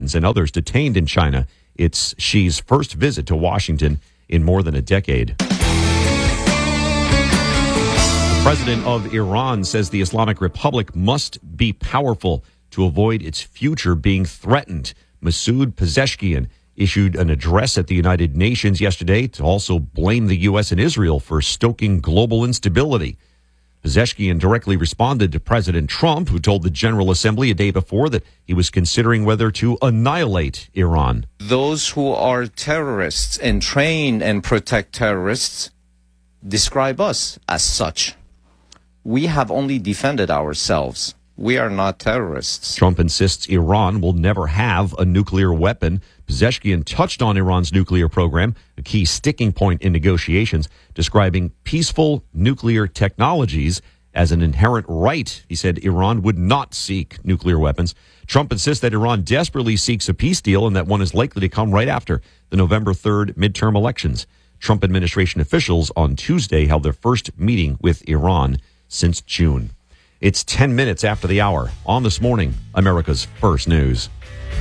Americans and others detained in China. It's Xi's first visit to Washington in more than a decade. The president of Iran says the Islamic Republic must be powerful to avoid its future being threatened. Masoud Pezeshkian issued an address at the United Nations yesterday to also blame the U.S. and Israel for stoking global instability. Pezeshkian directly responded to President Trump, who told the General Assembly a day before that he was considering whether to annihilate Iran. Those who are terrorists and train and protect terrorists describe us as such. We have only defended ourselves. We are not terrorists. Trump insists Iran will never have a nuclear weapon. Pezeshkian touched on Iran's nuclear program, a key sticking point in negotiations, describing peaceful nuclear technologies as an inherent right. He said Iran would not seek nuclear weapons. Trump insists that Iran desperately seeks a peace deal and that one is likely to come right after the November 3rd midterm elections. Trump administration officials on Tuesday held their first meeting with Iran since June. It's 10 minutes after the hour. On This Morning, America's First News.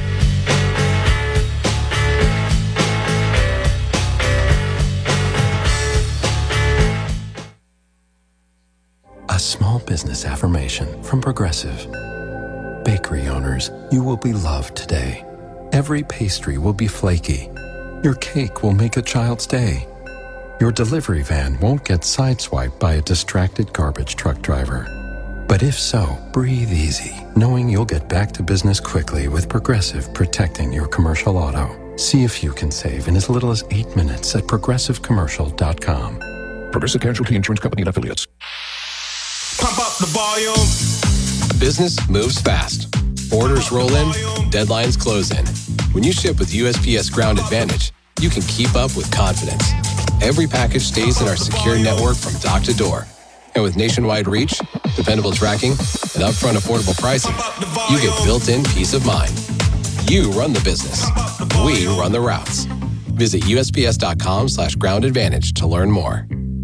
A small business affirmation from Progressive. Bakery owners, you will be loved today. Every pastry will be flaky. Your cake will make a child's day. Your delivery van won't get sideswiped by a distracted garbage truck driver. But if so, breathe easy, knowing you'll get back to business quickly with Progressive protecting your commercial auto. See if you can save in as little as 8 minutes at progressivecommercial.com. Progressive Casualty Insurance Company and Affiliates. Pump up the volume. Business moves fast. Orders roll in, deadlines close in. When you ship with USPS Ground Advantage, you can keep up with confidence. Every package stays in our secure network from dock to door. And with nationwide reach, dependable tracking, and upfront affordable pricing, you get built-in peace of mind. You run the business. We run the routes. Visit USPS.com/Ground Advantage to learn more.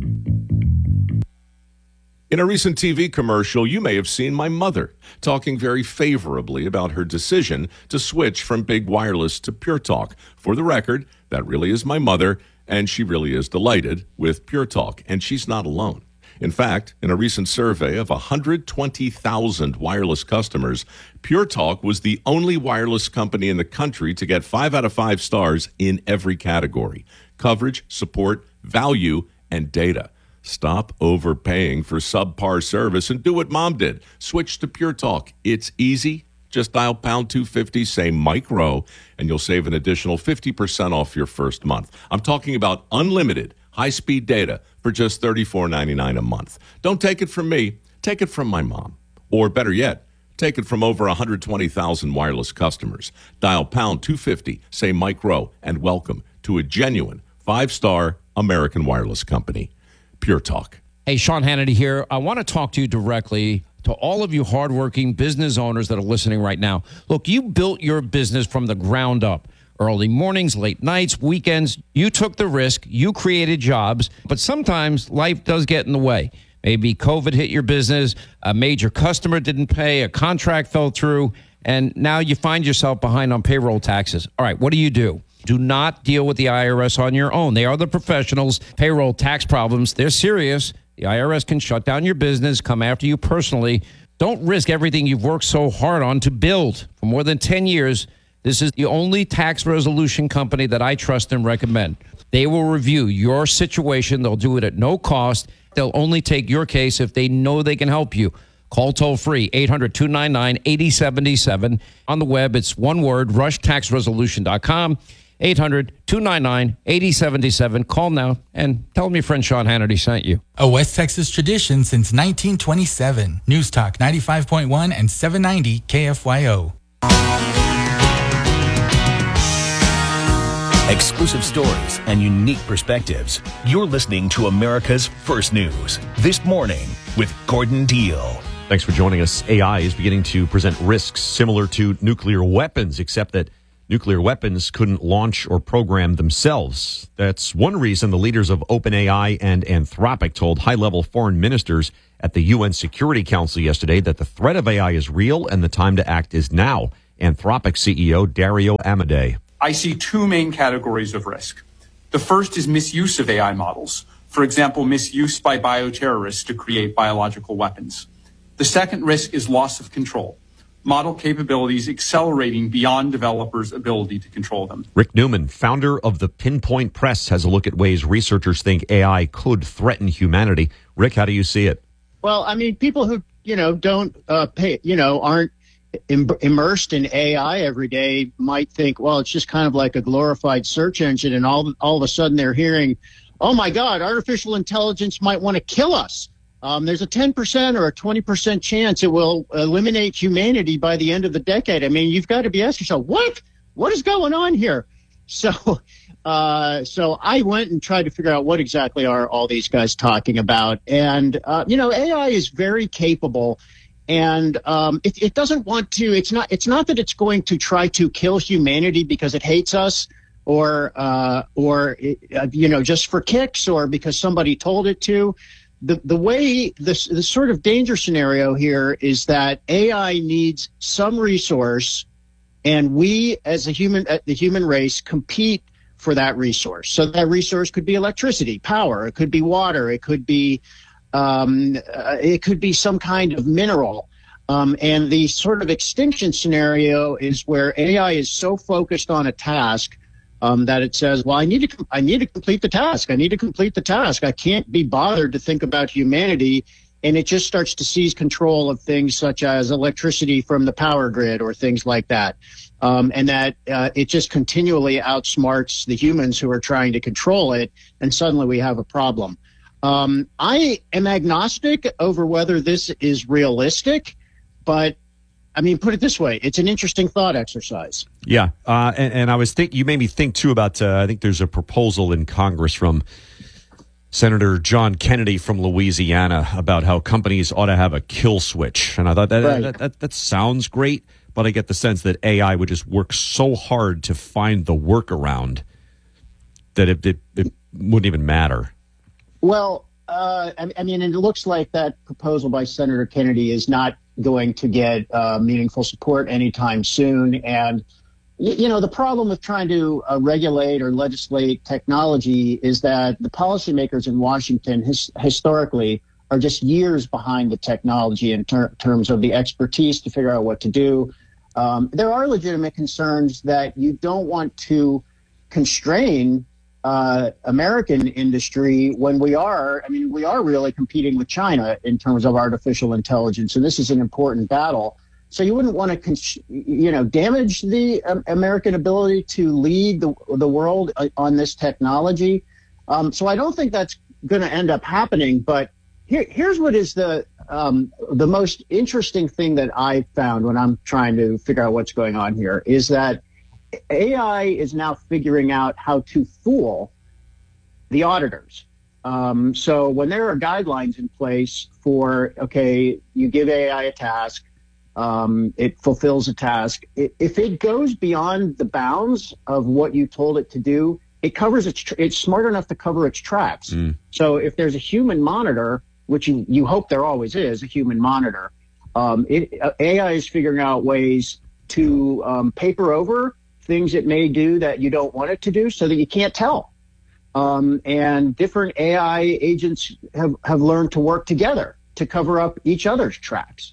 In a recent TV commercial, you may have seen my mother talking very favorably about her decision to switch from big wireless to Pure Talk. For the record, that really is my mother, and she really is delighted with Pure Talk, and she's not alone. In fact, in a recent survey of 120,000 wireless customers, Pure Talk was the only wireless company in the country to get 5 out of 5 stars in every category: coverage, support, value, and data. Stop overpaying for subpar service and do what Mom did. Switch to Pure Talk. It's easy. Just dial pound 250, say Mike Rowe, and you'll save an additional 50% off your first month. I'm talking about unlimited high-speed data for just $34.99 a month. Don't take it from me. Take it from my mom. Or better yet, take it from over 120,000 wireless customers. Dial pound 250, say Mike Rowe, and welcome to a genuine 5-star American wireless company. Pure Talk. Hey, Sean Hannity here. I want to talk to you directly, to all of you hardworking business owners that are listening right now. Look, you built your business from the ground up. Early mornings, late nights, weekends. You took the risk. You created jobs. But sometimes life does get in the way. Maybe COVID hit your business, a major customer didn't pay, a contract fell through, and now you find yourself behind on payroll taxes. All right, what do? Do not deal with the IRS on your own. They are the professionals. Payroll tax problems, they're serious. The IRS can shut down your business, come after you personally. Don't risk everything you've worked so hard on to build. For more than 10 years, this is the only tax resolution company that I trust and recommend. They will review your situation. They'll do it at no cost. They'll only take your case if they know they can help you. Call toll-free, 800-299-8077. On the web, it's one word, rushtaxresolution.com. 800-299-8077. Call now and tell them your friend Sean Hannity sent you. A West Texas tradition since 1927. News Talk 95.1 and 790 KFYO. Exclusive stories and unique perspectives. You're listening to America's First News. This morning with Gordon Deal. Thanks for joining us. AI is beginning to present risks similar to nuclear weapons, except that nuclear weapons couldn't launch or program themselves. That's one reason the leaders of OpenAI and Anthropic told high-level foreign ministers at the UN Security Council yesterday that the threat of AI is real and the time to act is now. Anthropic CEO Dario Amodei. I see two main categories of risk. The first is misuse of AI models. For example, misuse by bioterrorists to create biological weapons. The second risk is loss of control. Model capabilities accelerating beyond developers' ability to control them. Rick Newman, founder of the Pinpoint Press, has a look at ways researchers think AI could threaten humanity. Rick, how do you see it? Well, I mean, people who, don't aren't immersed in AI every day might think, well, it's just kind of like a glorified search engine. And all of a sudden they're hearing, oh, my God, artificial intelligence might want to kill us. There's a 10% or a 20% chance it will eliminate humanity by the end of the decade. I mean, you've got to be asking yourself, what is going on here? So I went and tried to figure out what exactly are all these guys talking about. And, AI is very capable, and it doesn't want to. It's not that it's going to try to kill humanity because it hates us or just for kicks or because somebody told it to. The way the sort of danger scenario here is that AI needs some resource, and we as the human race compete for that resource. So that resource could be electricity, power, it could be water, it could be some kind of mineral. And the sort of extinction scenario is where AI is so focused on a task that it says, well, I need to complete the task. I need to complete the task. I can't be bothered to think about humanity. And it just starts to seize control of things such as electricity from the power grid or things like that. And that it just continually outsmarts the humans who are trying to control it. And suddenly we have a problem. I am agnostic over whether this is realistic, but I mean, put it this way, it's an interesting thought exercise. Yeah. And I was thinking, you made me think too about, I think there's a proposal in Congress from Senator John Kennedy from Louisiana about how companies ought to have a kill switch. And I thought that sounds great, but I get the sense that AI would just work so hard to find the workaround that it wouldn't even matter. Well, I mean, it looks like that proposal by Senator Kennedy is not going to get meaningful support anytime soon. And, the problem with trying to regulate or legislate technology is that the policymakers in Washington historically are just years behind the technology in terms of the expertise to figure out what to do. There are legitimate concerns that you don't want to constrain American industry when we are really competing with China in terms of artificial intelligence. And this is an important battle. So you wouldn't want to, damage the American ability to lead the world on this technology. So I don't think that's going to end up happening. But here's what is the most interesting thing that I found when I'm trying to figure out what's going on here is that AI is now figuring out how to fool the auditors. So when there are guidelines in place for, okay, you give AI a task, it fulfills a task. If it goes beyond the bounds of what you told it to do, it's smart enough to cover its tracks. So if there's a human monitor, which you hope there always is, a human monitor, AI is figuring out ways to paper over things it may do that you don't want it to do so that you can't tell. And different AI agents have learned to work together to cover up each other's tracks.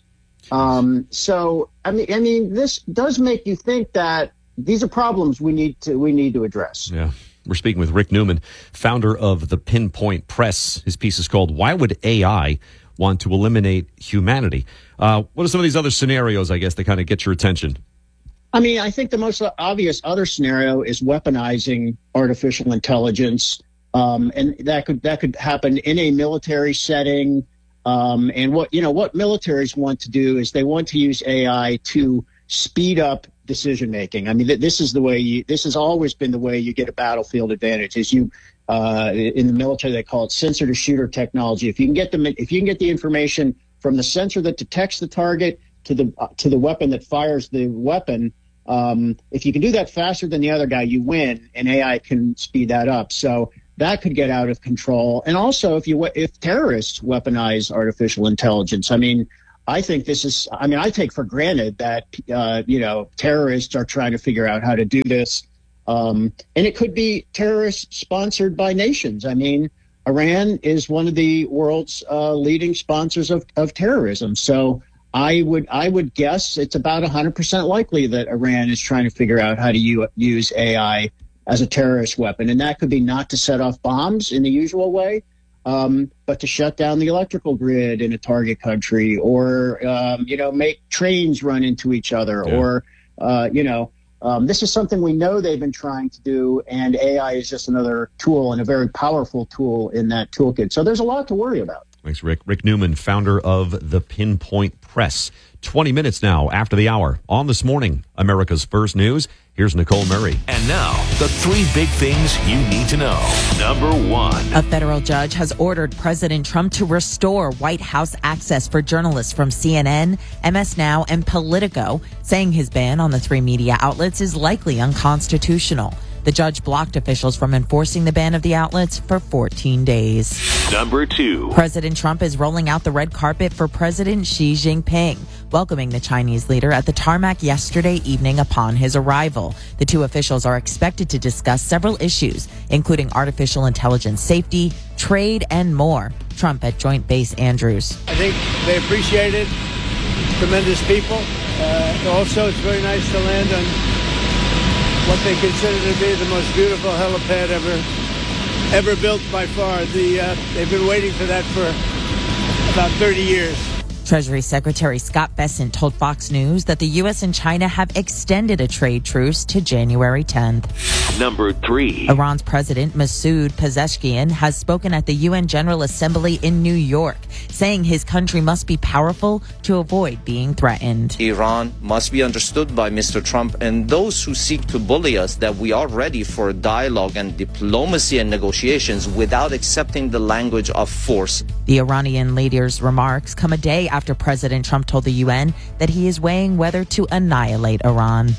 So, I mean, this does make you think that these are problems we need to address. Yeah. We're speaking with Rick Newman, founder of the Pinpoint Press. His piece is called "Why Would AI Want to Eliminate Humanity?" What are some of these other scenarios, I guess, that kind of get your attention? I mean, I think the most obvious other scenario is weaponizing artificial intelligence, and that could happen in a military setting. And what militaries want to do is they want to use AI to speed up decision making. I mean, this has always been the way you get a battlefield advantage. Is in the military they call it sensor to shooter technology. If you can get the information from the sensor that detects the target to the weapon that fires the weapon. If you can do that faster than the other guy, you win, and AI can speed that up. So that could get out of control. And also, if terrorists weaponize artificial intelligence, I mean, I think this is, I mean, I take for granted that, terrorists are trying to figure out how to do this. And it could be terrorists sponsored by nations. I mean, Iran is one of the world's leading sponsors of terrorism. So I would guess it's about 100% likely that Iran is trying to figure out how to use AI as a terrorist weapon. And that could be not to set off bombs in the usual way, but to shut down the electrical grid in a target country, or, make trains run into each other, or, this is something we know they've been trying to do, and AI is just another tool, and a very powerful tool in that toolkit. So there's a lot to worry about. Thanks, Rick. Rick Newman, founder of the Pinpoint Press. 20 minutes now after the hour on This Morning, America's First News. Here's Nicole Murray. And now, the 3 big things you need to know. Number 1. A federal judge has ordered President Trump to restore White House access for journalists from CNN, MS Now, and Politico, saying his ban on the 3 media outlets is likely unconstitutional. The judge blocked officials from enforcing the ban of the outlets for 14 days. Number 2. President Trump is rolling out the red carpet for President Xi Jinping, welcoming the Chinese leader at the tarmac yesterday evening upon his arrival. The 2 officials are expected to discuss several issues, including artificial intelligence safety, trade, and more. Trump at Joint Base Andrews. I think they appreciate it. Tremendous people. Also, it's very nice to land on what they consider to be the most beautiful helipad ever built by far. They've been waiting for that for about 30 years. Treasury Secretary Scott Bessent told Fox News that the U.S. and China have extended a trade truce to January 10th. Number 3. Iran's President Masoud Pezeshkian has spoken at the UN General Assembly in New York, saying his country must be powerful to avoid being threatened. Iran must be understood by Mr. Trump and those who seek to bully us that we are ready for dialogue and diplomacy and negotiations without accepting the language of force. The Iranian leader's remarks come a day after President Trump told the UN that he is weighing whether to annihilate Iran.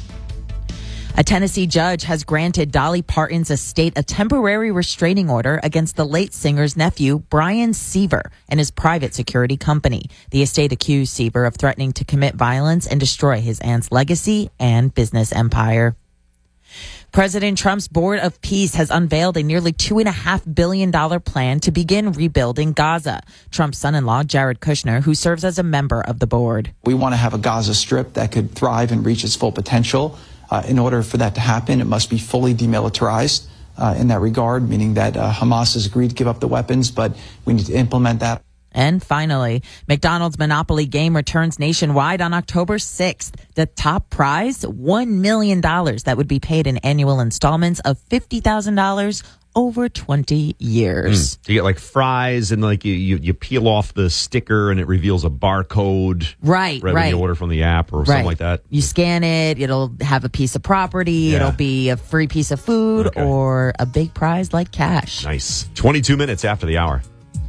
A Tennessee judge has granted Dolly Parton's estate a temporary restraining order against the late singer's nephew, Brian Seaver, and his private security company. The estate accused Seaver of threatening to commit violence and destroy his aunt's legacy and business empire. President Trump's Board of Peace has unveiled a nearly $2.5 billion plan to begin rebuilding Gaza. Trump's son-in-law, Jared Kushner, who serves as a member of the board. We want to have a Gaza Strip that could thrive and reach its full potential. In order for that to happen, it must be fully demilitarized in that regard, meaning that Hamas has agreed to give up the weapons, but we need to implement that. And finally, McDonald's Monopoly game returns nationwide on October 6th. The top prize, $1 million that would be paid in annual installments of $50,000 over 20 years. So you get like fries and like you peel off the sticker and it reveals a barcode. Right. When you order from the app or something like that. You scan it, it'll have a piece of property, it'll be a free piece of food or a big prize like cash. Nice. 22 minutes after the hour.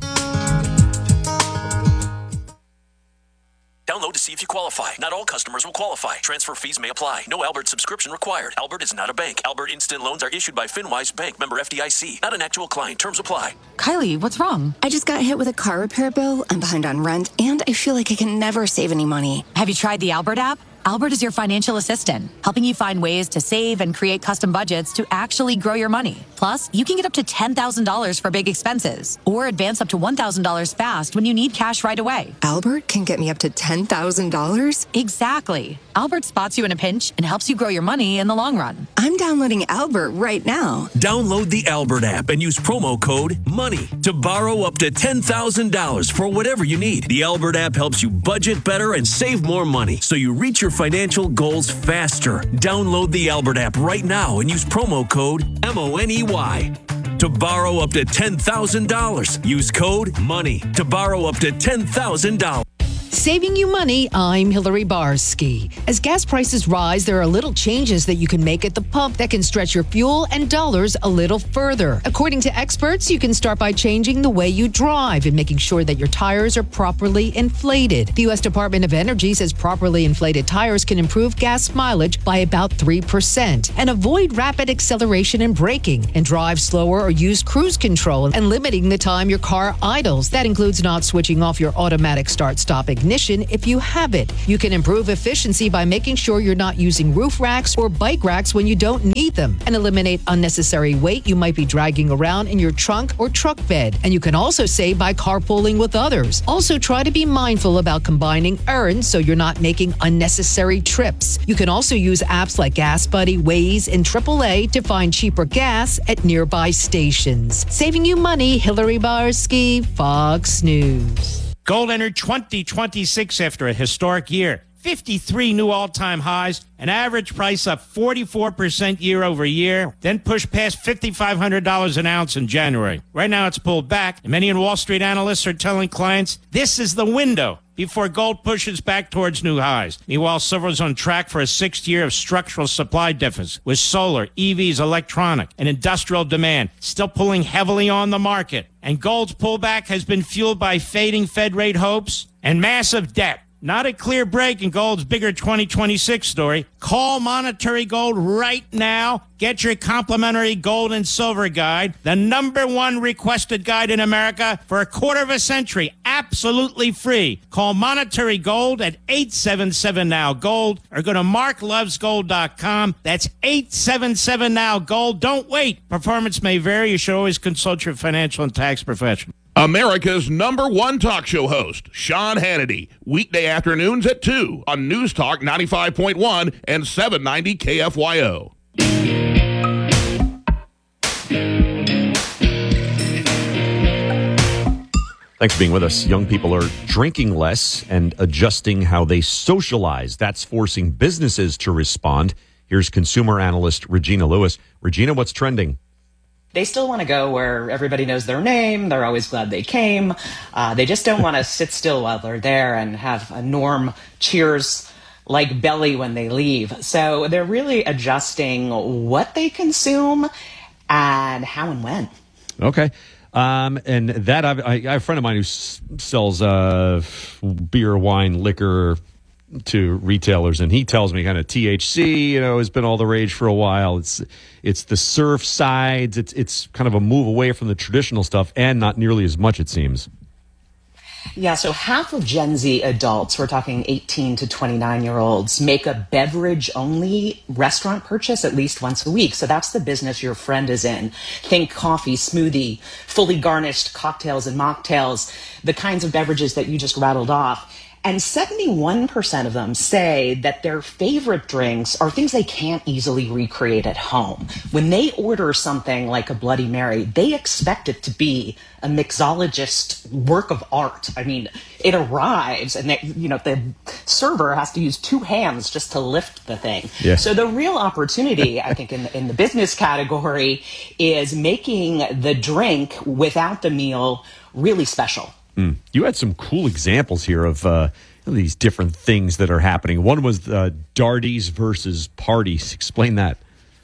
Download to see if you qualify. Not all customers will qualify. Transfer fees may apply. No Albert subscription required. Albert is not a bank. Albert Instant Loans are issued by FinWise Bank, member FDIC. Not an actual client. Terms apply. Kylie, what's wrong? I just got hit with a car repair bill. I'm behind on rent, and I feel like I can never save any money. Have you tried the Albert app? Albert is your financial assistant, helping you find ways to save and create custom budgets to actually grow your money. Plus, you can get up to $10,000 for big expenses or advance up to $1,000 fast when you need cash right away. Albert can get me up to $10,000? Exactly. Albert spots you in a pinch and helps you grow your money in the long run. I'm downloading Albert right now. Download the Albert app and use promo code MONEY to borrow up to $10,000 for whatever you need. The Albert app helps you budget better and save more money so you reach your financial goals faster. Download the Albert app right now and use promo code MONEY to borrow up to $10,000. Use code MONEY to borrow up to $10,000. Saving you money, I'm Hillary Barsky. As gas prices rise, there are little changes that you can make at the pump that can stretch your fuel and dollars a little further. According to experts, you can start by changing the way you drive and making sure that your tires are properly inflated. The U.S. Department of Energy says properly inflated tires can improve gas mileage by about 3% and avoid rapid acceleration and braking, and drive slower or use cruise control and limiting the time your car idles. That includes not switching off your automatic start-stop ignition ignition if you have it. You can improve efficiency by making sure you're not using roof racks or bike racks when you don't need them, and eliminate unnecessary weight you might be dragging around in your trunk or truck bed. And you can also save by carpooling with others. Also, try to be mindful about combining errands so you're not making unnecessary trips. You can also use apps like Gas Buddy, Waze, and AAA to find cheaper gas at nearby stations. Saving you money, Hillary Barsky, Fox News. Gold entered 2026 after a historic year. 53 new all-time highs, an average price up 44% year over year, then pushed past $5,500 an ounce in January. Right now it's pulled back, and many Wall Street analysts are telling clients this is the window before gold pushes back towards new highs. Meanwhile, silver is on track for a sixth year of structural supply deficit, with solar, EVs, electronic, and industrial demand still pulling heavily on the market. And gold's pullback has been fueled by fading Fed rate hopes and massive debt. Not a clear break in gold's bigger 2026 story. Call Monetary Gold right now. Get your complimentary gold and silver guide, the #1 requested guide in America for a quarter of a century, absolutely free. Call Monetary Gold at 877-NOW-GOLD or go to marklovesgold.com. That's 877-NOW-GOLD. Don't wait. Performance may vary. You should always consult your financial and tax professional. America's #1 talk show host, Sean Hannity, weekday afternoons at 2 on News Talk 95.1 and 790 KFYO. Thanks for being with us. Young people are drinking less and adjusting how they socialize. That's forcing businesses to respond. Here's consumer analyst Regina Lewis. Regina, what's trending? They still want to go where everybody knows their name. They're always glad they came. They just don't want to sit still while they're there and have a Norm Cheers like belly when they leave. So they're really adjusting what they consume and how and when. Okay. And that I have a friend of mine who sells beer, wine, liquor to retailers, and he tells me kind of THC, has been all the rage for a while. It's the surf sides. It's kind of a move away from the traditional stuff, and not nearly as much, it seems. Yeah, so half of Gen Z adults, we're talking 18 to 29-year-olds, make a beverage-only restaurant purchase at least once a week. So that's the business your friend is in. Think coffee, smoothie, fully garnished cocktails and mocktails, the kinds of beverages that you just rattled off. And 71% of them say that their favorite drinks are things they can't easily recreate at home. When they order something like a Bloody Mary, they expect it to be a mixologist work of art. I mean, it arrives and the server has to use two hands just to lift the thing. Yeah. So the real opportunity, I think, in the business category is making the drink without the meal really special. You had some cool examples here of these different things that are happening. One was Darties versus parties. Explain that.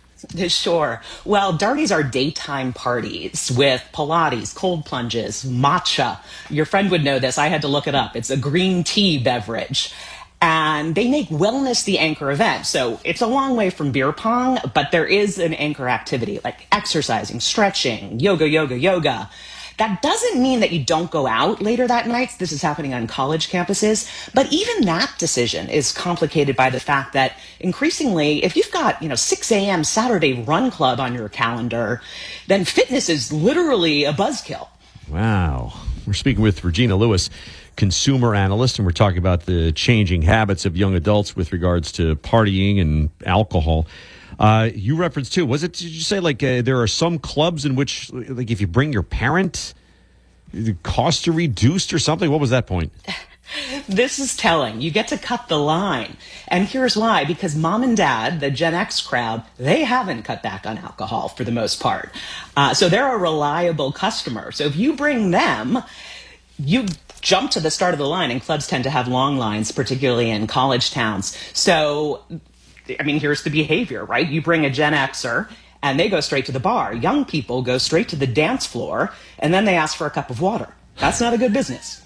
Sure. Well, Darties are daytime parties with Pilates, cold plunges, matcha. Your friend would know this. I had to look it up. It's a green tea beverage. And they make wellness the anchor event. So it's a long way from beer pong, but there is an anchor activity like exercising, stretching, yoga. That doesn't mean that you don't go out later that night. This is happening on college campuses. But even that decision is complicated by the fact that increasingly, if you've got, 6 a.m. Saturday run club on your calendar, then fitness is literally a buzzkill. Wow. We're speaking with Regina Lewis, consumer analyst, and we're talking about the changing habits of young adults with regards to partying and alcohol. You referenced too, did you say there are some clubs in which, like, if you bring your parent, the costs are reduced or something? What was that point? This is telling. You get to cut the line. And here's why. Because mom and dad, the Gen X crowd, they haven't cut back on alcohol for the most part. So they're a reliable customer. So if you bring them, you jump to the start of the line, and clubs tend to have long lines, particularly in college towns. So here's the behavior, right? You bring a Gen Xer and they go straight to the bar. Young people go straight to the dance floor and then they ask for a cup of water. That's not a good business.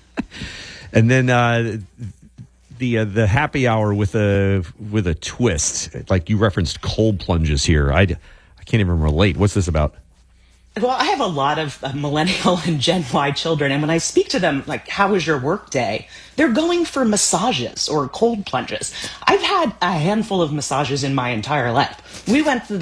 And then the happy hour with a twist, like you referenced cold plunges here. I can't even relate. What's this about? Well, I have a lot of millennial and Gen Y children, and when I speak to them, like, how was your work day? They're going for massages or cold plunges. I've had a handful of massages in my entire life. We went to